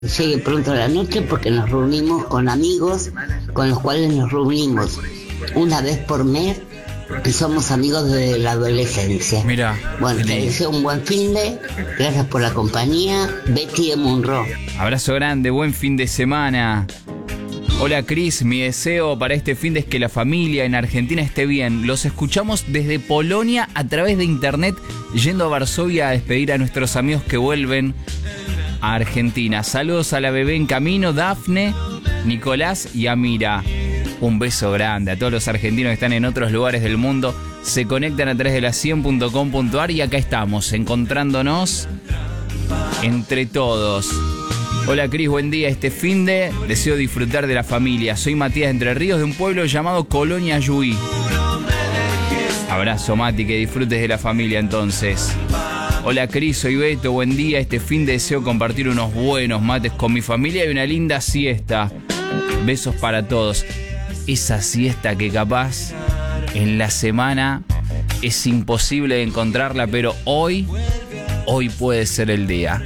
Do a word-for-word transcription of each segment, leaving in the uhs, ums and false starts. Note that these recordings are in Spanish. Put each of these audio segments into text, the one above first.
Llegue pronto a la noche porque nos reunimos con amigos con los cuales nos reunimos una vez por mes y somos amigos desde la adolescencia. Mira, bueno, te deseo un buen fin de, gracias por la compañía, Betty de Munro. Abrazo grande, buen fin de semana. Hola Cris, mi deseo para este fin de es que la familia en Argentina esté bien. Los escuchamos desde Polonia a través de internet, yendo a Varsovia a despedir a nuestros amigos que vuelven a Argentina. Saludos a la bebé en camino, Dafne, Nicolás y Amira. Un beso grande a todos los argentinos que están en otros lugares del mundo. Se conectan a través de la cien punto com punto ar y acá estamos, encontrándonos entre todos. Hola Cris, buen día. Este finde deseo disfrutar de la familia. Soy Matías Entre Ríos, de un pueblo llamado Colonia Yui. Abrazo Mati, que disfrutes de la familia entonces. Hola Cris, soy Beto, buen día. Este fin de deseo compartir unos buenos mates con mi familia y una linda siesta. Besos para todos. Esa siesta que capaz en la semana es imposible de encontrarla, pero hoy, hoy puede ser el día.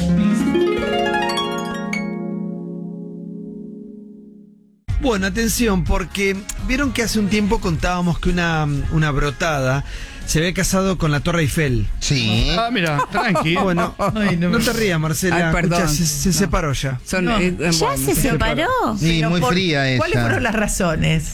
Bueno, atención, porque vieron que hace un tiempo contábamos que una, una brotada se había casado con la Torre Eiffel. Sí. Ah, mira, tranqui. Bueno, Ay, no, no te rías, Marcela. Ay, perdón. Escucha, se, se No. separó ya. Son, No. eh, ¿Ya bueno, se separó? Sí, Pero muy por- fría esa. ¿Cuáles fueron las razones?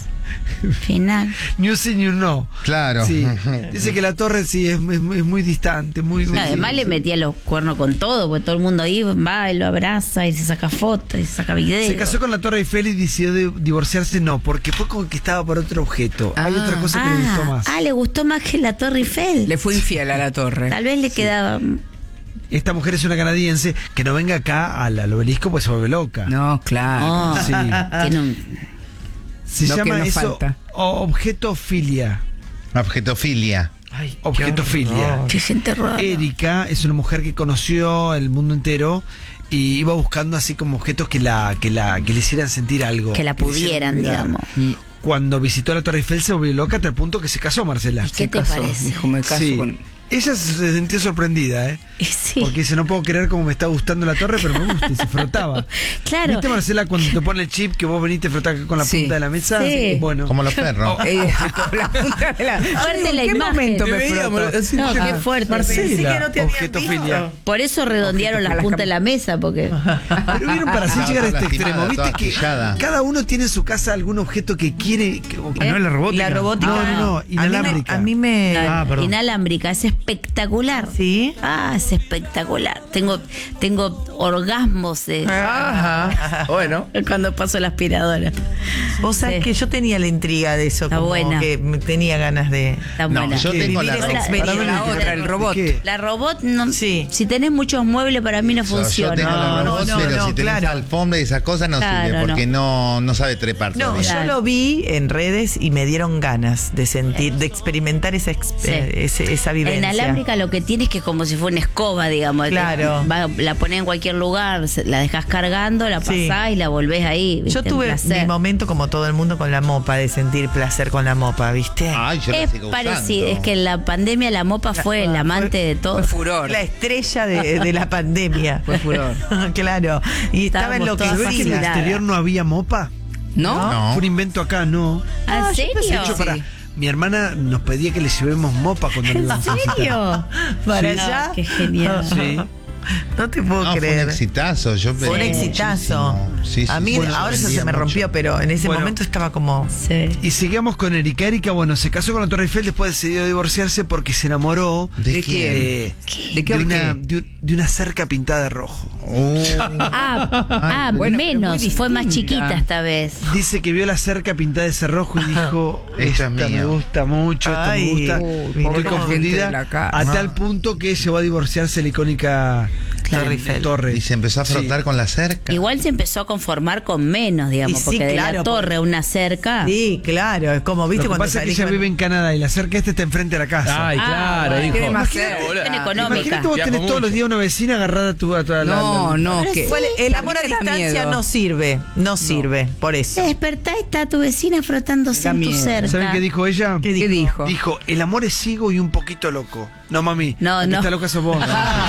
Final. New sí, new no. Claro. Sí. Dice que la torre sí es, es, es muy distante, muy. muy- Además le metía los cuernos con todo, porque todo el mundo ahí va y lo abraza y se saca fotos y se saca videos. Se casó con la Torre Eiffel y decidió de- divorciarse, no, porque fue conquistada por otro objeto. Hay Ah. otra cosa que le gustó Ah, más. ah, le gustó más que la Torre Eiffel. Le fue infiel a la torre. Tal vez le quedaba. Esta mujer es una canadiense que no venga acá al, al obelisco, pues se vuelve loca. No, claro. Oh, Sí. tiene un- Se Lo que llama nos eso falta. o- objetofilia. Objetofilia. Ay, objetofilia. Qué gente rara. Erika es una mujer que conoció el mundo entero y iba buscando así como objetos que la que la que le hicieran sentir algo. Que la le hicieran pudieran, vibrar. digamos. Cuando visitó la Torre Eiffel se volvió loca hasta el punto que se casó, Marcela. ¿Y qué te Casó, parece? dijo, me caso Sí. con... Ella se sintió sorprendida, ¿eh? Sí. Porque dice, no puedo creer cómo me está gustando la torre, pero me gusta, y se frotaba. Claro. ¿Viste, Marcela, cuando te pone el chip que vos venís y te frotás con la Sí. punta de la mesa? Sí. Bueno. Como los perros. Eh, con la punta de la... Fuerte la ¿En qué imagen. momento me Veíamos, froto? así, No, yo- qué fuerte. Marcela, Pensé que no te habían objetofilia. visto. Por eso redondearon la punta de la mesa, porque. Pero vieron, para así Toda llegar a este lastimada, extremo, toda viste que astillada. cada uno tiene en su casa algún objeto que quiere. que- o que- ¿No es la robótica? La robótica. No, no, no, A mí me- inalámbrica. A mí me... Ah, perdón. Inalámbrica, es espectacular. ¿Sí? Ah, es espectacular. Tengo, tengo orgasmos de Ajá. Bueno. cuando paso la aspiradora. Vos sabés Sí. que yo tenía la intriga de eso, Está como buena. que me tenía ganas de... Está No, buena. yo ¿Qué? tengo Vivir la esa ropa. experiencia. Para La mí, otra, el robot. ¿qué? La robot, no, Sí. si tenés muchos muebles, para mí no Yo- funciona. Yo tengo la No, robot, no, pero no, si tenés claro. alfombra y esas cosas no Claro, sirve porque no, no sabe trepar. No, todavía. yo Claro. lo vi en redes y me dieron ganas de sentir, de experimentar esa, exp- Sí. eh, ese- esa La vivencia. inalámbrica lo que tiene es que es como si fuera una escoba, digamos. Claro. Va- la ponés en cualquier lugar, se- la dejás cargando, la pasás Sí. y la volvés ahí. Yo ¿viste? Un tuve placer. mi momento como todo el mundo con la mopa, de sentir placer con la mopa, ¿viste? Ay, yo la Es sigo parecido, usando. es que en la pandemia la mopa fue el amante de todo. Fue furor. La estrella de, de la pandemia. Fue furor. Claro. Y estaba en Estábamos lo que todas ¿Sabés que en el fascinadas. exterior no había mopa? ¿No? No. Fue un invento acá, no. ¿En serio? De hecho, para, mi hermana nos pedía que le llevemos mopa cuando le ¿En íbamos a visitar. serio? ¿Para No, allá? qué genial. Sí. No te puedo No, fue creer. un exitazo. Yo Fue un pedí exitazo. muchísimo. Sí, sí, a mí sí. Bueno, ahora eso vendía se me mucho. rompió, pero en ese Bueno. momento estaba como... Sí. Y seguimos con Erika. Erika, bueno, se casó con la Torre Eiffel, después decidió divorciarse porque se enamoró ¿De de, quién? de, ¿De qué? de una, ¿Qué? de, de una cerca pintada de rojo. Oh. Ah, ah bueno, pero menos, muy fue más distinta. chiquita esta vez. Dice que vio la cerca pintada de ese rojo y dijo, Esto esta es me mío. gusta mucho, esta Ay, me gusta. uy, Estoy mirá cómo confundida. gente de la casa. A tal punto que llegó a divorciarse la icónica Claro. Torre Eiffel. Torre. Y se empezó a frotar Sí. con la cerca. Igual se empezó a conformar con menos, digamos, Y sí, porque de claro, la torre a una cerca. Sí, claro, es como, ¿viste? Lo que cuando pasa es que salís ella con- vive en Canadá y la cerca esta está enfrente de la casa. Ay, Ah, claro, bueno, dijo. tiene más Imagínate, ser. boludo. Cuestión económica. Imagínate vos Viajo tenés todos los mucho. días una vecina agarrada a tu... A tu a la- No, la- no, Pero que sí, el amor a a mí me da distancia miedo. no sirve, no sirve, por Te eso. despertás y está tu vecina frotándose Da en tu miedo. cerca. ¿Saben qué dijo ella? ¿Qué ¿Qué dijo? Dijo, el amor es ciego y un poquito loco. No, mami. No, la que no. está loca sos vos.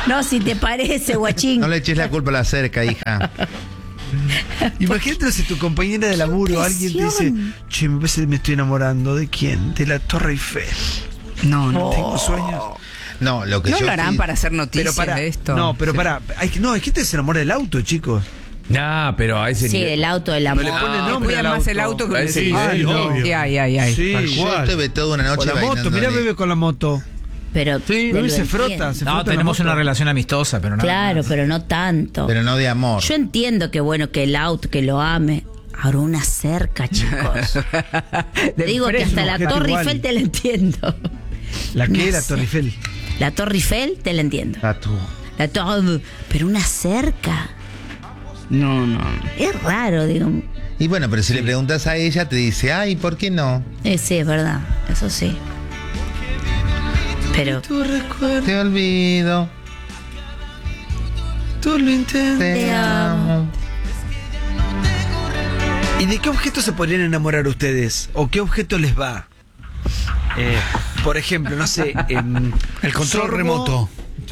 No, si te parece, guachín. No le eches la culpa a la cerca, hija. Imagínate si tu compañera de laburo, alguien te dice, che, me parece que me estoy enamorando. ¿De quién? De la Torre Eiffel. No, no. Tengo sueños. No, lo que No yo lo harán sí- para hacer noticias Pero para, de esto. no, pero para, hay que, no, hay gente que se enamora del auto, chicos. Nah, pero a ese Sí, nivel. del auto, del amor. le pone No, nombre cuida al más el auto. auto que Ay, el sí, Ay, sí, no. obvio. Sí, ay, ay, ay. Sí. Tal Yo cual. estuve toda una O noche la moto, bailando. mirá bebé con la moto. Pero Sí, te lo se frota, entiendo. se No, frota la tenemos moto. una relación amistosa, pero no. Claro, pero no tanto. Pero no de amor. Yo entiendo que bueno que el auto, que lo ame. Ahora una cerca, chicos. Te digo que hasta la objeto Torre igual. Eiffel te la entiendo. ¿La qué? No La sé. Torre Eiffel. La Torre Eiffel te la entiendo. Ah, tú. La Torre, pero una cerca. No, no. Es raro, digo. Y bueno, pero si le preguntas a ella, te dice, ay, ¿por qué no? Eh, sí, es verdad. Eso sí. Pero Tu recuerdo, Te olvido, tú lo intentas. te Te amo. amo. ¿Y de qué objeto se podrían enamorar ustedes? ¿O qué objeto les va? Eh, por ejemplo, no sé, em, El control sorbo. remoto.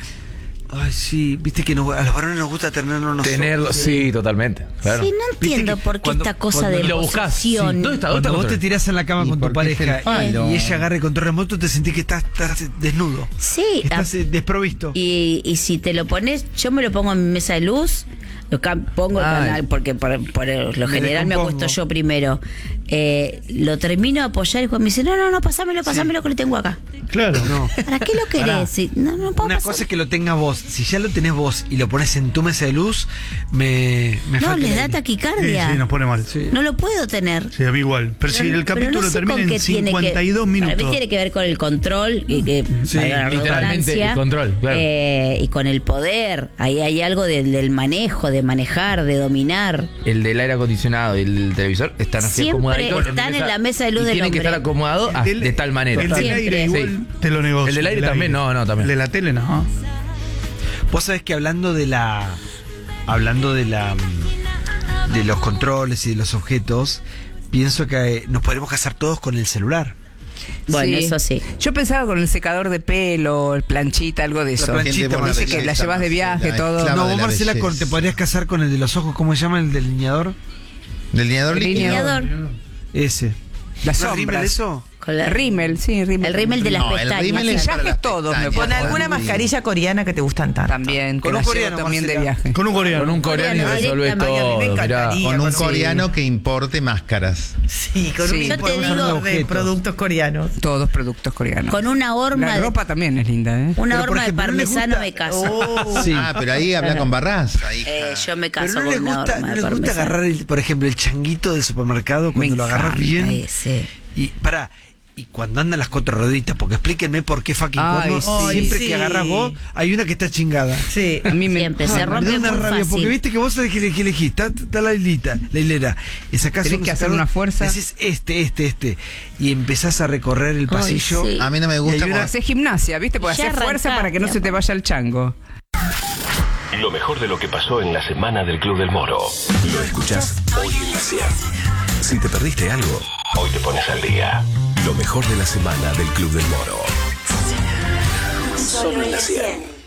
Ay, sí, viste que nos- a los varones nos gusta tenerlo nosotros. Tenerlo, sí, totalmente. Claro. sí, no entiendo que por qué cuando- esta cosa cuando de lo buscás, sí. posesión. ¿Dónde está? Cuando vos te control? tirás en la cama ¿Y con tu por qué es el pareja palo? y ella agarra el control remoto, te sentís que estás, estás desnudo. Sí, Estás a- eh, desprovisto. y, y si te lo pones, yo me lo pongo en mi mesa de luz, lo cam- pongo el Ay. canal, porque por, por lo Me general me descompongo. acuesto yo primero. Eh, lo termino de apoyar y Juan me dice, no, no, no, pasámelo, pasámelo que lo tengo acá. Claro, no. ¿Para qué lo querés? Si- no, no puedo Una pasar. cosa es que lo tengas vos. Si ya lo tenés vos y lo pones en tu mesa de luz, me, me No, falta les el da aire. taquicardia. Sí, sí, nos pone mal. Sí. No lo puedo tener. Sí, a mí igual. Pero, si el Pero capítulo no sé termina con qué en tiene que- cincuenta y dos Para minutos. mí tiene que ver con el control, y que, Sí, valga la literalmente redundancia, el control, claro. eh, y con el poder. Ahí hay algo del, del manejo, de manejar, de dominar. El del aire acondicionado y el del televisor están así Siempre acomodaditos. están en la mesa de luz y del tienen hombre. que estar acomodados a- El del- de tal manera. El del Siempre. aire Sí. igual te lo negocio. El del aire también, no, no, también. El de la tele no. Vos sabés que hablando de la. Hablando de la. mm, de los controles y de los objetos, pienso que eh, nos podremos casar todos con el celular. Bueno, Sí. eso sí. Yo pensaba con el secador de pelo, el planchita, algo de eso. planchita, Gente, bueno, Dice que la belleza, llevas de viaje, la todo. esclava No, de vos la Marcela, belleza. con- te podrías casar con el de los ojos, ¿cómo se llama? El delineador. Delineador líquido. Delineador. Ese. Las ¿No es rímel sombras. eso? Con la- Rímel, sí, rímel. El rímel de las No, el pestañas. rímel es para Maquillajes las todos me pestañas. ponen. Con alguna mascarilla coreana que te gustan tanto. También, que Con un las llevo coreano, también de Marcela. viaje. Con un coreano. Con un coreano y Coreano, resolvés directamente. todo. Me Mirá. encantaría. Con un Sí. coreano que importe máscaras. Sí, con Sí. un Yo te importador digo- de productos coreanos. Todos productos coreanos. Con una horma La de, ropa también es linda, ¿eh? una Pero, por horma ejemplo, de ¿no les parmesano gusta? me caso. Oh. Sí. Ah, pero ahí habla con Barras. Ahí. Eh, yo me Pero caso no con les una gusta, horma no de les gusta parmesano. agarrar, el, por ejemplo, el changuito del supermercado cuando Me lo agarras encanta bien. Ese. Y para y cuando andan las cuatro rueditas, porque explíquenme por qué fucking Ay, cuerno, sí. siempre Sí. que agarras vos, hay una que está chingada. Sí. A mí me Siempre se Ay, me rompe da una muy rabia, fácil. porque viste que vos sabés que elegís, elegís, está, está la hilita, la hilera, y sacás Tenés uno, que sacás hacer uno, una fuerza. Decís este, este, este, y empezás a recorrer el pasillo. sí. A mí no me gusta Y hay una- cuando- Haces gimnasia, ¿viste? Porque Ya hacer fuerza arrancaste, para que no se te vaya el chango. Lo mejor de lo que pasó en la semana del Club del Moro. Lo escuchás hoy en la cien. Si te perdiste algo, hoy te pones al día. Lo mejor de la semana del Club del Moro. Solo en la cien.